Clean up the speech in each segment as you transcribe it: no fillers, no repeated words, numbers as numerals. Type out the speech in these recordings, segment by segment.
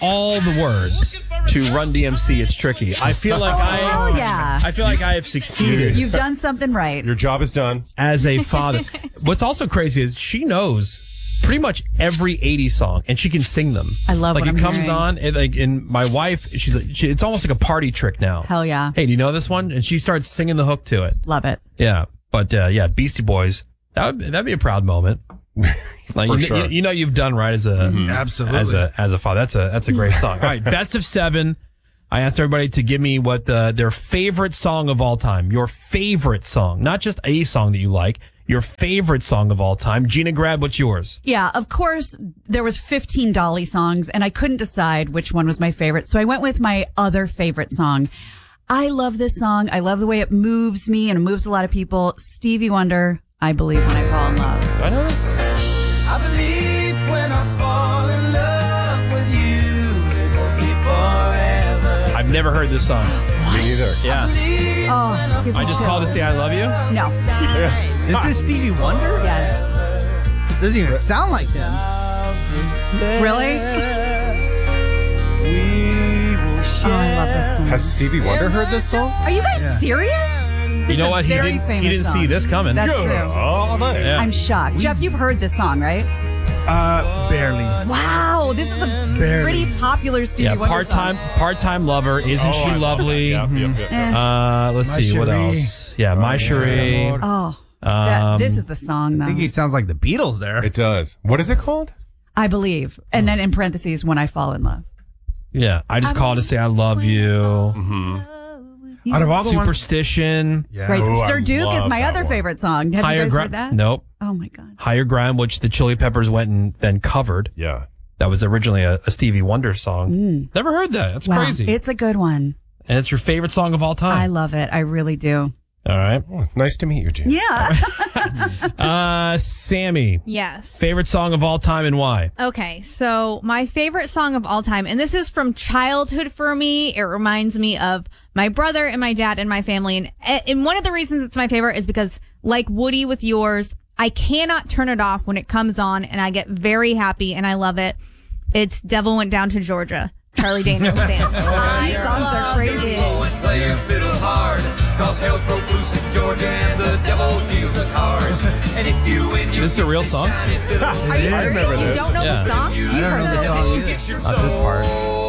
all the words to Run DMC, It's Tricky. I feel like I feel like I have succeeded. You've done something right. Your job is done. As a father. What's also crazy is she knows pretty much every 80s song, and she can sing them. I love like what it I'm comes hearing. on, and my wife, she's like, it's almost like a party trick now. Hell yeah. Hey, do you know this one? And she starts singing the hook to it. Love it. Yeah, but Beastie Boys. That'd be a proud moment. Like sure. you know you've done right as a Absolutely. as a father. That's a great song. All right, best of 7. I asked everybody to give me what their favorite song of all time. Your favorite song, not just a song that you like. Your favorite song of all time. Gina Grad, what's yours? Yeah, of course, there was 15 Dolly songs, and I couldn't decide which one was my favorite, so I went with my other favorite song. I love this song. I love the way it moves me, and it moves a lot of people. Stevie Wonder, I Believe When I Fall in Love. Do I know this? I believe when I fall in love with you, it will be forever. I've never heard this song. Me neither. Yeah. Oh, gives me I just chills. called to say I love you. No. This is Stevie Wonder? Yes. Doesn't even sound like him. Really? Oh, I love this song. Has Stevie Wonder heard this song? Are you guys serious? You know what? He Very didn't famous see song. this coming. That's true. Oh, Yeah. I'm shocked. Jeff, you've heard this song, right? Barely. Wow, this is a pretty popular Stevie Wonder song. part-time lover. Isn't she lovely? Yep. Let's My see what Cherie. else. Yeah, My Cherie. Oh, this is the song, I though. think he sounds like the Beatles there. It does. What is it called? I Believe. And then in parentheses, When I Fall in Love. Yeah, I just called to say I love you. Out of all the ones, Superstition. yeah. Great. Ooh, I Sir Duke is love my that other one. favorite song. Have Higher you guys Ground. heard that? Nope. Oh, my God. Higher Ground, which the Chili Peppers went and then covered. Yeah. That was originally a Stevie Wonder song. Never heard that. That's Wow, crazy. it's a good one. And it's your favorite song of all I time. love it. I really do. All right. Oh, nice to meet you, Jim. Yeah. Sammy. Yes. Favorite song of all time and why? Okay, so my favorite song of all time, and this is from childhood for me. It reminds me of my brother and my dad and my family. And one of the reasons it's my favorite is because, like Woody with yours, I cannot turn it off when it comes on, and I get very happy, and I love it. It's Devil Went Down to Georgia. Charlie Daniels Band. These songs are crazy. Play your fiddle hard, 'cause hell's broke loose in Georgia and the devil deals the cards. And if you win, you Is this a real song? Are you serious? You don't know Yeah. the song? I don't know the song either. get your Not this part.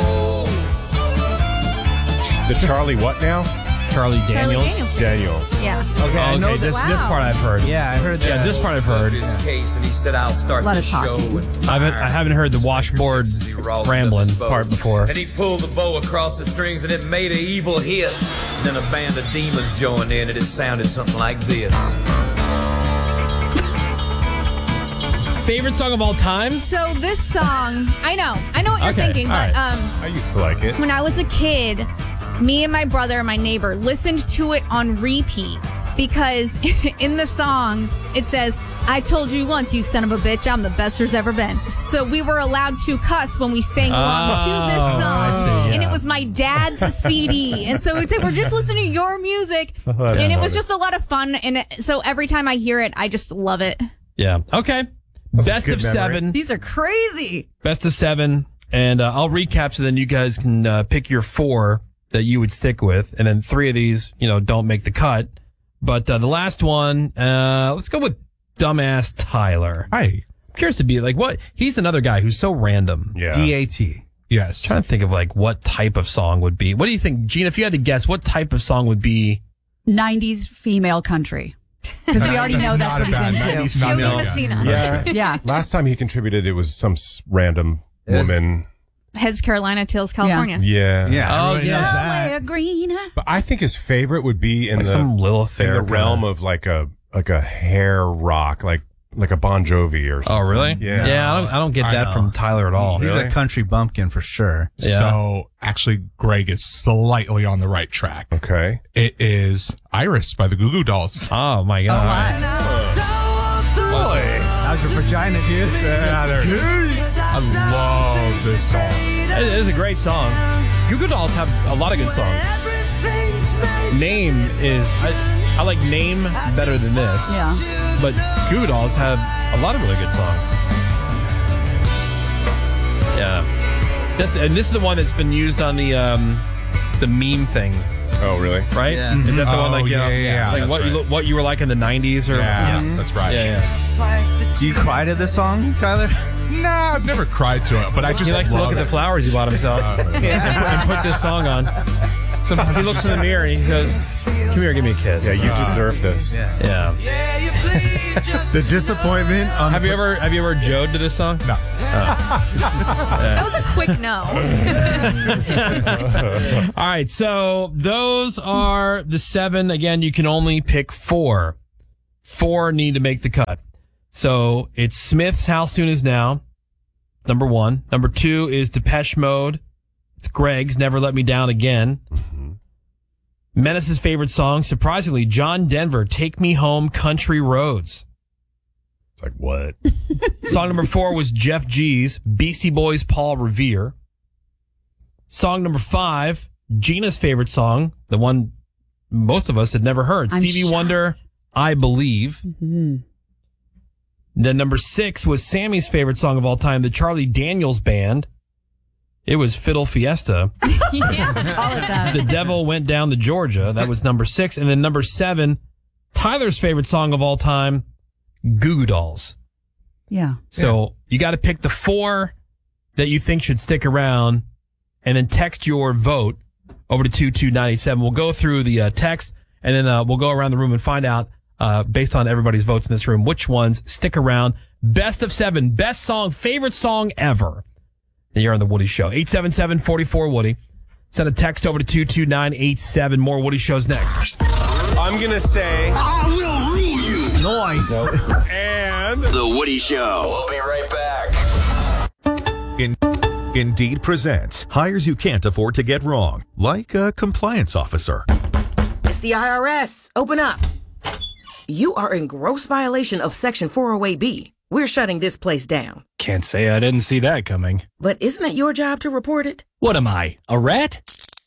The Charlie what now? Charlie Daniels. Daniels. Yeah. Okay, I know this that. part I've heard. Yeah, I heard that. Yeah, this part I've heard. his case, and he said, "I'll start A lot the of show." talking. And I haven't heard the washboard rambling part before. And he pulled the bow across the strings, and it made an evil hiss. Then a band of demons joined in, and it sounded something like this. Favorite song of all time? So this song, I know what you're Okay, thinking, all but right. I used to like it. when I was a kid, me and my brother and my neighbor listened to it on repeat because in the song it says, "I told you once, you son of a bitch, I'm the best there's ever been." So we were allowed to cuss when we sang along to this song. I see, And yeah. it was my dad's CD. And so we'd say, "We're just listening to your music." that's And it was funny. just a lot of fun. And so every time I hear it, I just love it. Yeah. Okay. a Best good of memory. 7. These are crazy. Best of 7. And I'll recap so then you guys can pick your 4 that you would stick with. And then 3 of these, don't make the cut. But the last one, let's go with Dumbass Tyler. Hi. Curious to be like, what? He's another guy who's so random. Yeah. DAT. Yes. Trying to think of like what type of song would be. What do you think, Gina, if you had to guess, what type of song would be 90s female country. Because we already know that's what he's into. 90s Joey female? Messina. Yeah. Yeah. Last time he contributed, it was some random woman. Heads Carolina, tails California. Yeah. Yeah, Oh, everybody yeah. knows that. Somewhere green. But I think his favorite would be in Like the some Lilith in the Fair realm kinda. of like a hair rock, like a Bon Jovi or something. Oh, really? Yeah. Yeah, I don't get I that know. from Tyler at all. He's Really? a country bumpkin for sure. Yeah. So actually, Greg is slightly on the right track. Okay. It is Iris by the Goo Goo Dolls. Oh, my God. How's your vagina, dude? Yeah, there it is. I love this song. It is a great song. Goo Goo Dolls have a lot of good songs. Name is... I like Name better than this. Yeah. But Goo Goo Dolls have a lot of really good songs. Yeah. This is the one that's been used on the meme thing, Oh, really? right? Yeah. Is that the one like yeah, like that's what you were like in the 90s or Yes, that's right. yeah. Do you cry to this song, Tyler? Nah, I've never cried to it, but I just He likes to look love at the it. flowers he bought himself and put this song on. Sometimes he looks in the mirror and he goes, "Come here, give me a kiss." Yeah, you deserve this. Yeah. The disappointment on Have you ever Joed to this song? No. That was a quick no. All right, so those are the 7. Again, you can only pick 4. 4 need to make the cut. So it's Smith's How Soon Is Now, number 1. Number 2 is Depeche Mode. It's Greg's Never Let Me Down Again. Menace's favorite song, surprisingly, John Denver, Take Me Home, Country Roads. It's like, what? Song number 4 was Jeff G's Beastie Boys, Paul Revere. Song number 5, Gina's favorite song, the one most of us had never heard, I'm Stevie shocked. Wonder, I Believe. Then number 6 was Sammy's favorite song of all time, the Charlie Daniels Band. It was Fiddle Fiesta. Yeah. All of that. The Devil Went Down to Georgia. That was number 6. And then number 7, Tyler's favorite song of all time, Goo Goo Dolls. Yeah. So you got to pick the 4 that you think should stick around and then text your vote over to 22987. We'll go through the text and then we'll go around the room and find out, based on everybody's votes in this room, which ones stick around. Best of 7, best song, favorite song ever. And you're on the Woody Show. 877-44-WOODY. Send a text over to 22987. More Woody Shows next. I'm going to say, I will rule you. noise. and The Woody Show. we'll be right back. Indeed presents hires you can't afford to get wrong, like a compliance officer. It's the IRS. Open up. You are in gross violation of Section 408B. We're shutting this place down. Can't say I didn't see that coming. But isn't it your job to report it? What am I, a rat?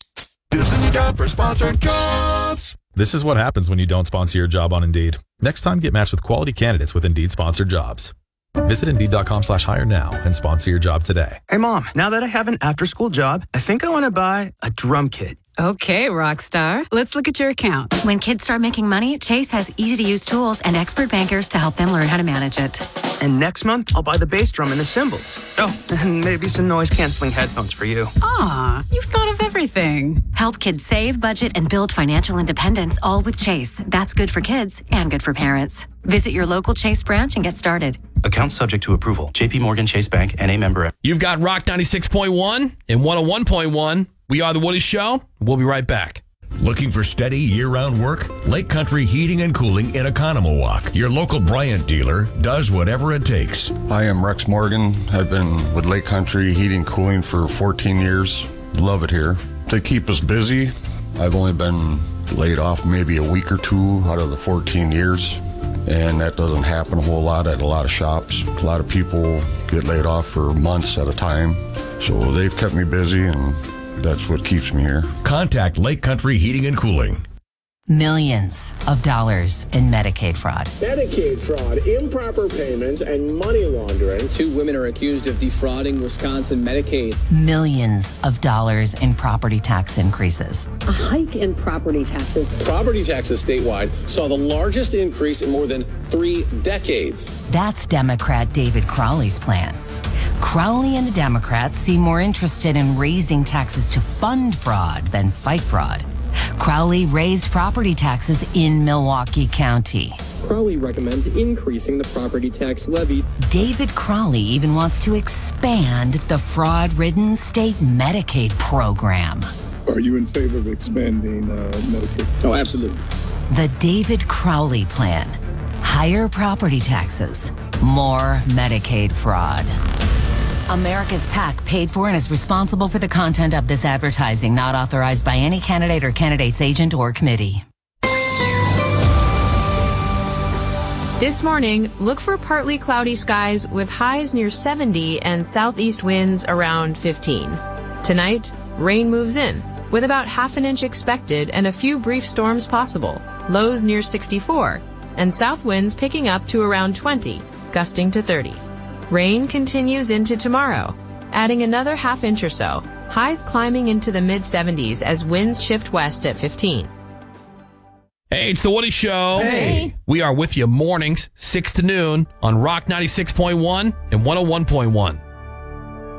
This is your job for sponsored jobs. This is what happens when you don't sponsor your job on Indeed. Next time, get matched with quality candidates with Indeed sponsored jobs. Visit Indeed.com/hire now and sponsor your job today. Hey, Mom, now that I have an after-school job, I think I want to buy a drum kit. Okay, Rockstar. Let's look at your account. When kids start making money, Chase has easy-to-use tools and expert bankers to help them learn how to manage it. And next month, I'll buy the bass drum and the cymbals. Oh, and maybe some noise-canceling headphones for you. Aw, you've thought of everything. Help kids save, budget, and build financial independence, all with Chase. That's good for kids and good for parents. Visit your local Chase branch and get started. Account subject to approval. JP Morgan Chase Bank, N.A. member. You've got Rock 96.1 and 101.1. We are The Woody Show. We'll be right back. Looking for steady year-round work? Lake Country Heating and Cooling in Oconomowoc, your local Bryant dealer, does whatever it takes. Hi, I'm Rex Morgan. I've been with Lake Country Heating and Cooling for 14 years. Love it here. They keep us busy. I've only been laid off maybe a week or two out of the 14 years. And that doesn't happen a whole lot at a lot of shops. A lot of people get laid off for months at a time. So they've kept me busy, and that's what keeps me here. Contact Lake Country Heating and Cooling. Millions of dollars in Medicaid fraud. Medicaid fraud, improper payments, and money laundering. 2 women are accused of defrauding Wisconsin Medicaid. Millions of dollars in property tax increases. A hike in property taxes. Property taxes statewide saw the largest increase in more than 3 decades. That's Democrat David Crowley's plan. Crowley and the Democrats seem more interested in raising taxes to fund fraud than fight fraud. Crowley raised property taxes in Milwaukee County. Crowley recommends increasing the property tax levy. David Crowley even wants to expand the fraud-ridden state Medicaid program. Are you in favor of expanding Medicaid? Oh, absolutely. The David Crowley plan. Higher property taxes, more Medicaid fraud. America's PAC paid for and is responsible for the content of this advertising, not authorized by any candidate or candidate's agent or committee. This morning, look for partly cloudy skies with highs near 70 and southeast winds around 15. Tonight, rain moves in, with about half an inch expected and a few brief storms possible, lows near 64, and south winds picking up to around 20, gusting to 30. Rain continues into tomorrow. adding another half inch or so. Highs climbing into the mid-70s as winds shift west at 15. Hey, it's the Woody Show. Hey. We are with you mornings, 6 to noon on Rock 96.1 and 101.1.